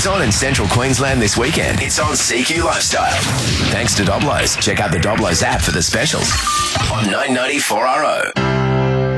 goes on in central Queensland this weekend? It's on CQ Lifestyle. Thanks to Doblos. Check out the Doblos app for the specials on 994RO.